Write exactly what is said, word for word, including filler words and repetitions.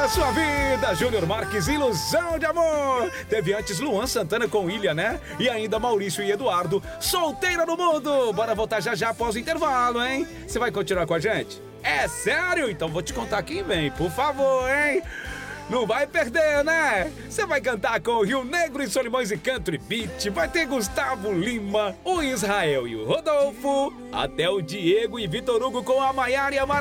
da sua vida, Júnior Marques, Ilusão de Amor. Teve antes Luan Santana com Ilha, né? E ainda Maurício e Eduardo, Solteira no Mundo. Bora voltar já já após o intervalo, hein? Você vai continuar com a gente? É sério? Então vou te contar quem vem, por favor, hein? Não vai perder, né? Você vai cantar com o Rio Negro e Solimões e Country Beat. Vai ter Gustavo Lima, o Israel e o Rodolfo. Até o Diego e Vitor Hugo com a Maiara e a Mara.